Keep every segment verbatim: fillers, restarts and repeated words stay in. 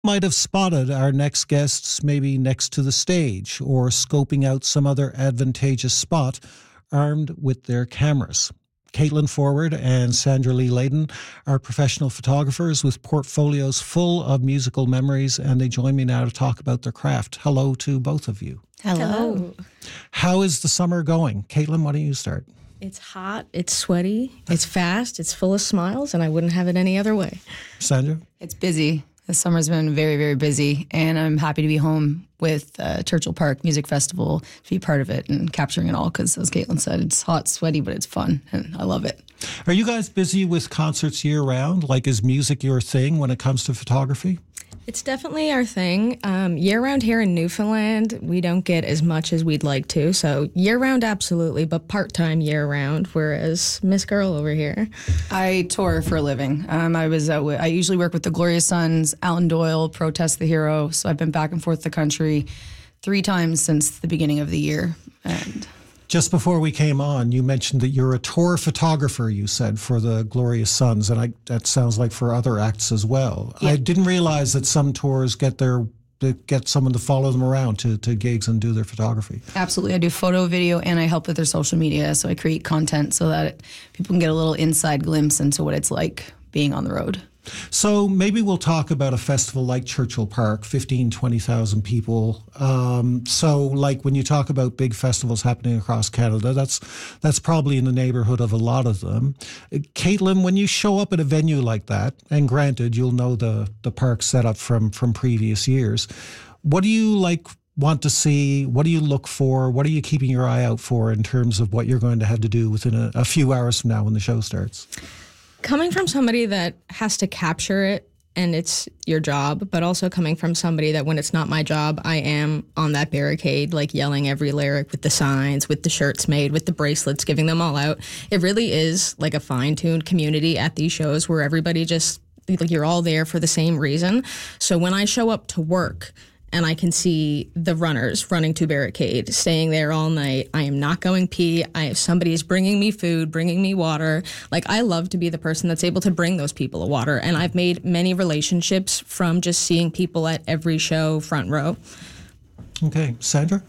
Might have spotted our next guests maybe next to the stage or scoping out some other advantageous spot armed with their cameras. Caitlin Forward and Sandra Lee Layden are professional photographers with portfolios full of musical memories, and they join me now to talk about their craft. Hello to both of you. Hello. How is the summer going? Caitlin, why don't you start? It's hot, it's sweaty, it's fast, it's full of smiles, and I wouldn't have it any other way. Sandra? It's busy. The summer's been very, very busy, and I'm happy to be home with uh, Churchill Park Music Festival, to be part of it and capturing it all, because as Caitlin said, it's hot, sweaty, but it's fun, and I love it. Are you guys busy with concerts year-round? Like, is music your thing when it comes to photography? It's definitely our thing. Um, year-round here in Newfoundland, we don't get as much as we'd like to, so year-round, absolutely, but part-time year-round, whereas Miss Girl over here. I tour for a living. Um, I was uh, w- I usually work with the Glorious Sons, Alan Doyle, Protest the Hero, so I've been back and forth the country three times since the beginning of the year. And just before we came on, you mentioned that you're a tour photographer, you said, for the Glorious Sons, and I, that sounds like for other acts as well. Yeah. I didn't realize that some tours get their get someone to follow them around to, to gigs and do their photography. Absolutely. I do photo, video, and I help with their social media, so I create content so that it, people can get a little inside glimpse into what it's like being on the road. So maybe we'll talk about a festival like Churchill Park, fifteen, twenty thousand people. Um, so like when you talk about big festivals happening across Canada, that's that's probably in the neighborhood of a lot of them. Uh, Caitlin, when you show up at a venue like that, and granted, you'll know the, the park setup from, from previous years, what do you like want to see? What do you look for? What are you keeping your eye out for in terms of what you're going to have to do within a, a few hours from now when the show starts? Coming from somebody that has to capture it and it's your job, but also coming from somebody that when it's not my job, I am on that barricade, like yelling every lyric with the signs, with the shirts made, with the bracelets, giving them all out. It really is like a fine-tuned community at these shows where everybody just, like, you're all there for the same reason. So when I show up to work and I can see the runners running to barricade, staying there all night, I am not going pee. I somebody is bringing me food, bringing me water. Like, I love to be the person that's able to bring those people a water. And I've made many relationships from just seeing people at every show front row. Okay. Sandra?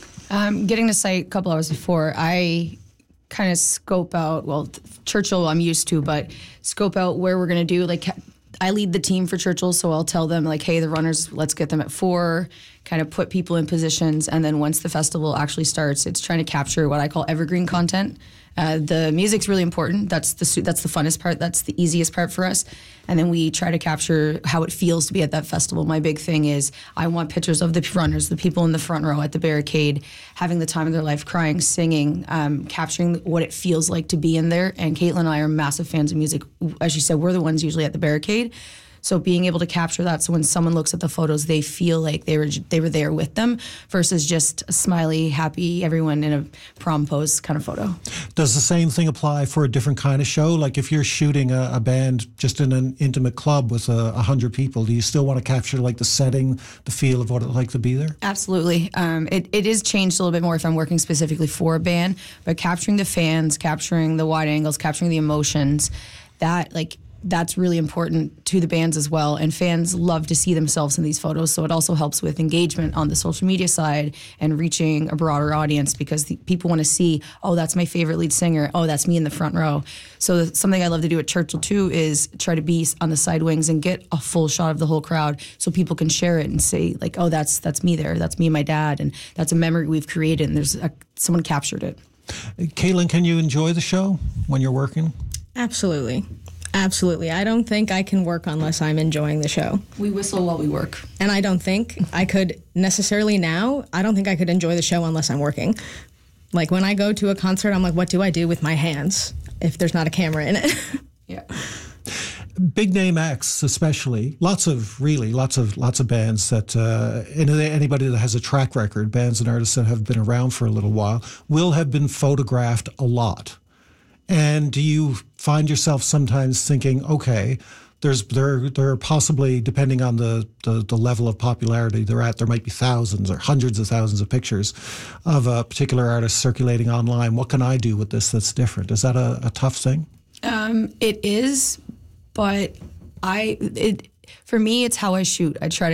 Um, getting to site a couple hours before, I kind of scope out, well, Churchill I'm used to, but scope out where we're going to do, like, I lead the team for Churchill, so I'll tell them, like, hey, the runners, let's get them at four, kind of put people in positions, and then once the festival actually starts, it's trying to capture what I call evergreen content. Uh, the music's really important. That's the that's the funnest part. That's the easiest part for us. And then we try to capture how it feels to be at that festival. My big thing is I want pictures of the runners, the people in the front row at the barricade, having the time of their life, crying, singing, um, capturing what it feels like to be in there. And Caitlin and I are massive fans of music. As you said, we're the ones usually at the barricade. So being able to capture that, so when someone looks at the photos, they feel like they were they were there with them, versus just a smiley, happy, everyone in a prom pose kind of photo. Does the same thing apply for a different kind of show? Like if you're shooting a, a band just in an intimate club with a, a hundred people, do you still want to capture like the setting, the feel of what it's like to be there? Absolutely. Um, it, it is changed a little bit more if I'm working specifically for a band, but capturing the fans, capturing the wide angles, capturing the emotions, that like that's really important to the bands as well. And fans love to see themselves in these photos. So it also helps with engagement on the social media side and reaching a broader audience, because the, people want to see, oh, that's my favorite lead singer. Oh, that's me in the front row. So something I love to do at Churchill too is try to be on the side wings and get a full shot of the whole crowd so people can share it and say, like, oh, that's that's me there. That's me and my dad. And that's a memory we've created, and there's a, someone captured it. Caitlin, can you enjoy the show when you're working? Absolutely. Absolutely. I don't think I can work unless I'm enjoying the show. We whistle while we work. And I don't think I could necessarily now, I don't think I could enjoy the show unless I'm working. Like when I go to a concert, I'm like, what do I do with my hands if there's not a camera in it? Yeah. Big name acts, especially, lots of really lots of lots of bands that uh, anybody that has a track record, bands and artists that have been around for a little while, will have been photographed a lot. And do you find yourself sometimes thinking, okay, there's there there are possibly, depending on the, the, the level of popularity they're at, there might be thousands or hundreds of thousands of pictures of a particular artist circulating online. What can I do with this that's different? Is that a, a tough thing? Um, it is, but I it for me, it's how I shoot. I try